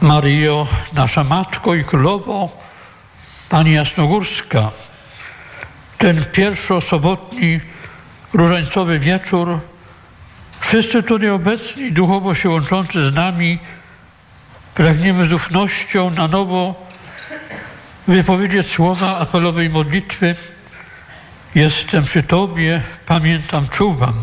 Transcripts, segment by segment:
Maryjo, nasza Matko i Królowo, Pani Jasnogórska, ten pierwszosobotni różańcowy wieczór, wszyscy tutaj obecni, duchowo się łączący z nami, pragniemy z ufnością na nowo wypowiedzieć słowa apelowej modlitwy: jestem przy Tobie, pamiętam, czuwam.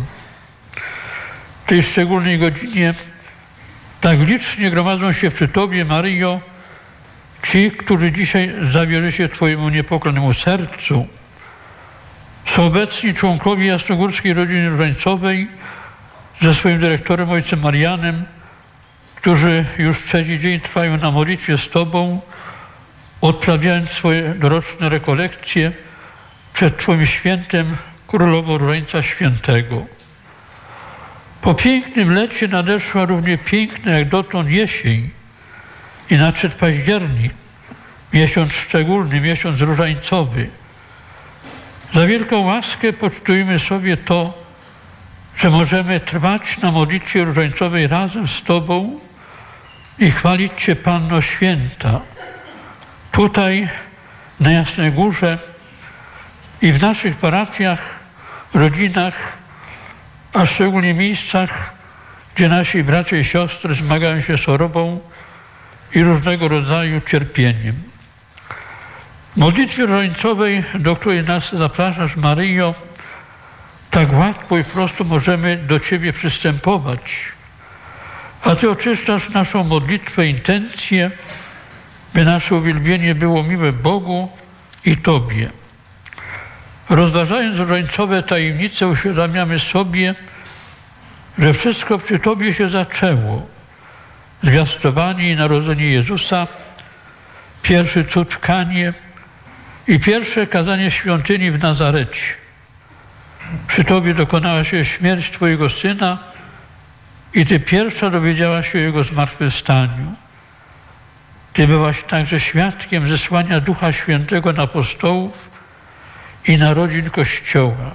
W tej szczególnej godzinie tak licznie gromadzą się przy Tobie, Maryjo, ci, którzy dzisiaj zawierzy się Twojemu niepokalnemu sercu. Są obecni członkowie jasnogórskiej rodziny różańcowej ze swoim dyrektorem, ojcem Marianem, którzy już trzeci dzień trwają na modlitwie z Tobą, odprawiając swoje doroczne rekolekcje przed Twoim świętem, Królowo Różańca Świętego. Po pięknym lecie nadeszła równie piękna jak dotąd jesień i nadszedł październik, miesiąc szczególny, miesiąc różańcowy. Za wielką łaskę pocztujmy sobie to, że możemy trwać na modlitwie różańcowej razem z Tobą i chwalić Cię, Panno Święta. Tutaj, na Jasnej Górze i w naszych parafiach, rodzinach, a szczególnie miejscach, gdzie nasi bracia i siostry zmagają się z chorobą i różnego rodzaju cierpieniem. W modlitwie różańcowej, do której nas zapraszasz, Maryjo, tak łatwo i prosto możemy do Ciebie przystępować, a Ty oczyszczasz naszą modlitwę, intencje, by nasze uwielbienie było miłe Bogu i Tobie. Rozważając różańcowe tajemnice, uświadamiamy sobie, że wszystko przy Tobie się zaczęło. Zwiastowanie i narodzenie Jezusa, pierwszy cud w Kanie i pierwsze kazanie świątyni w Nazarecie. Przy Tobie dokonała się śmierć Twojego Syna i Ty pierwsza dowiedziałaś się o Jego zmartwychwstaniu. Ty byłaś także świadkiem zesłania Ducha Świętego na apostołów i narodzin Kościoła.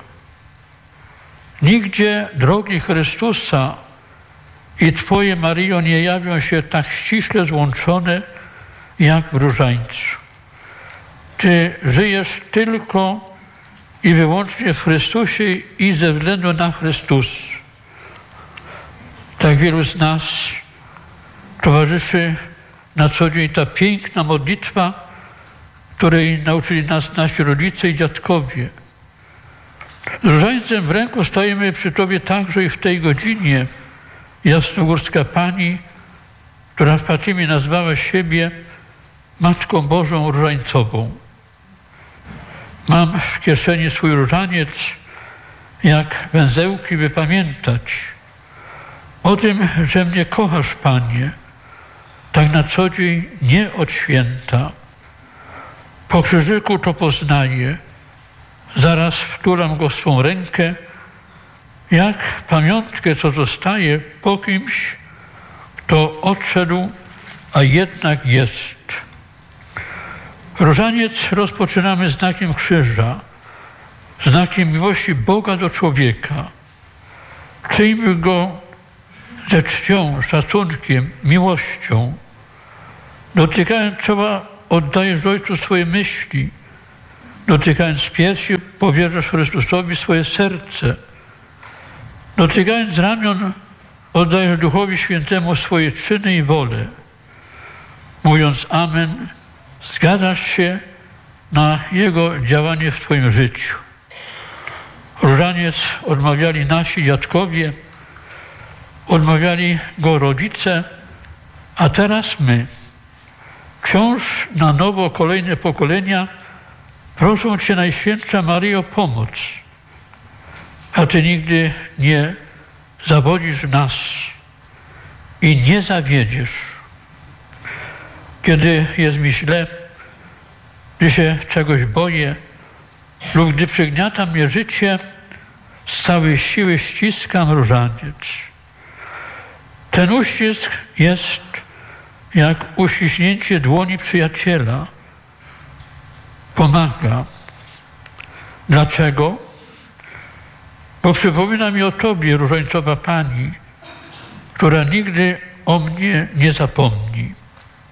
Nigdzie drogi Chrystusa i Twoje, Maryjo, nie jawią się tak ściśle złączone jak w różańcu. Ty żyjesz tylko i wyłącznie w Chrystusie i ze względu na Chrystus. Tak wielu z nas towarzyszy na co dzień ta piękna modlitwa, której nauczyli nas nasi rodzice i dziadkowie. Z różańcem w ręku stajemy przy Tobie także i w tej godzinie. Jasnogórska Pani, która w Fatimie nazwała siebie Matką Bożą Różańcową. Mam w kieszeni swój różaniec, jak węzełki, by pamiętać o tym, że mnie kochasz, Panie, tak na co dzień, nie od święta. Po krzyżyku to poznaję, zaraz wtulam go w swą rękę, jak pamiątkę, co zostaje po kimś, kto odszedł, a jednak jest. Różaniec rozpoczynamy znakiem krzyża, znakiem miłości Boga do człowieka. Przyjmij go ze czcią, szacunkiem, miłością. Dotykając czoła, oddajesz Ojcu swoje myśli. Dotykając piersi, powierzasz Chrystusowi swoje serce. Dotykając ramion, oddajesz Duchowi Świętemu swoje czyny i wolę. Mówiąc amen, zgadzasz się na Jego działanie w Twoim życiu. Różaniec odmawiali nasi dziadkowie, odmawiali go rodzice, a teraz my. Wciąż na nowo kolejne pokolenia proszą Cię, Najświętsza Maryjo, o pomoc, a Ty nigdy nie zawodzisz nas i nie zawiedziesz. Kiedy jest mi źle, gdy się czegoś boję lub gdy przygniata mnie życie, z całej siły ściskam różaniec. Ten uścisk jest jak uściśnięcie dłoni przyjaciela. Pomaga. Dlaczego? Bo przypomina mi o Tobie, różańcowa Pani, która nigdy o mnie nie zapomni.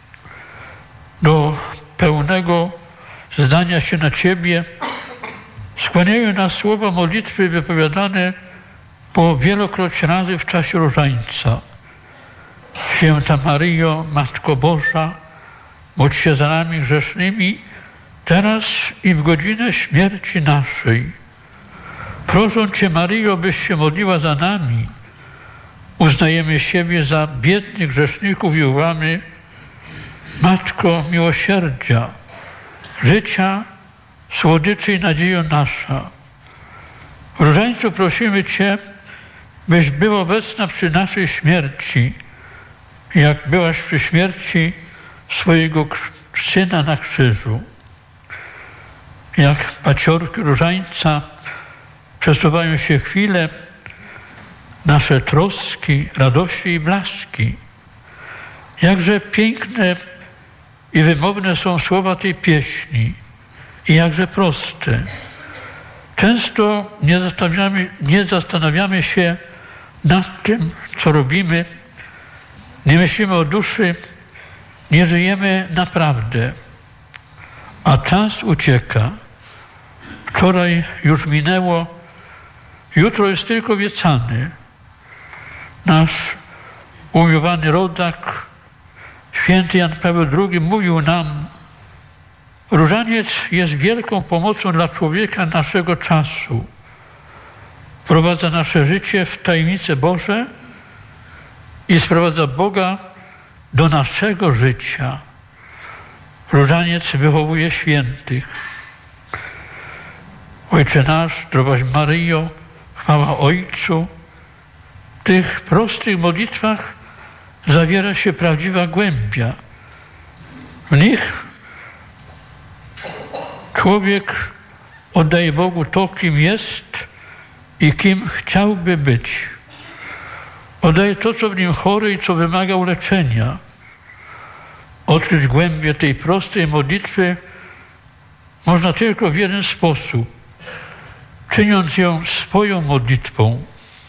do pełnego zdania się na Ciebie, skłaniają nas słowa modlitwy wypowiadane po wielokroć razy w czasie różańca. Święta Maryjo, Matko Boża, módl się za nami grzesznymi, teraz i w godzinę śmierci naszej. Proszę Cię, Maryjo, byś się modliła za nami. Uznajemy siebie za biednych grzeszników i wołamy: Matko miłosierdzia, życia, słodyczy i nadziejo nasza. W różańcu prosimy Cię, byś była obecna przy naszej śmierci, jak byłaś przy śmierci swojego Syna na krzyżu. Jak paciorki różańca przesuwają się chwile, nasze troski, radości i blaski. Jakże piękne i wymowne są słowa tej pieśni i jakże proste. Często nie zastanawiamy się nad tym, co robimy, nie myślimy o duszy, nie żyjemy naprawdę, a czas ucieka. Wczoraj już minęło, jutro jest tylko obiecany. Nasz umiłowany rodak, święty Jan Paweł II, mówił nam: różaniec jest wielką pomocą dla człowieka naszego czasu. Wprowadza nasze życie w tajemnice Boże i sprowadza Boga do naszego życia. Różaniec wychowuje świętych. Ojcze nasz, zdrowaś Maryjo, chwała Ojcu. W tych prostych modlitwach zawiera się prawdziwa głębia. W nich człowiek oddaje Bogu to, kim jest i kim chciałby być. Oddaje to, co w nim chory i co wymaga uleczenia. Odkryć głębię tej prostej modlitwy można tylko w jeden sposób, czyniąc ją swoją modlitwą.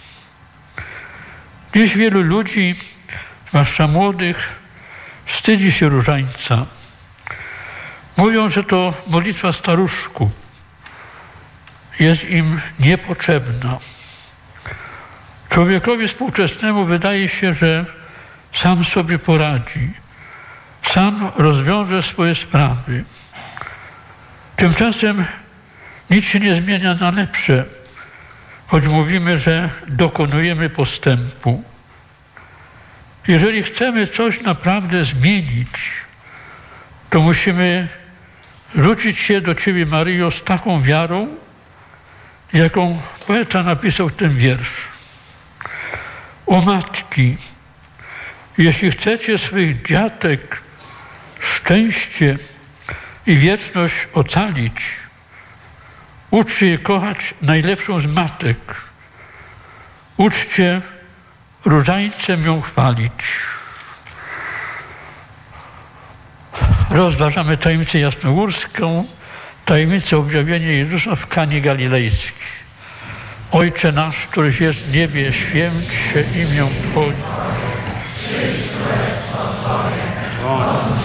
Dziś wielu ludzi, zwłaszcza młodych, wstydzi się różańca. Mówią, że to modlitwa staruszków. Jest im niepotrzebna. Człowiekowi współczesnemu wydaje się, że sam sobie poradzi, sam rozwiąże swoje sprawy. Tymczasem nic się nie zmienia na lepsze, choć mówimy, że dokonujemy postępu. Jeżeli chcemy coś naprawdę zmienić, to musimy rzucić się do Ciebie, Maryjo, z taką wiarą, jaką poeta napisał ten wiersz. O matki, jeśli chcecie swych dziatek szczęście i wieczność ocalić, uczcie je kochać najlepszą z matek. Uczcie różańcem ją chwalić. Rozważamy tajemnicę jasnogórską, tajemnicę objawienia Jezusa w Kanie Galilejskiej. Ojcze nasz, któryś jest w niebie, święć się imię Twoje.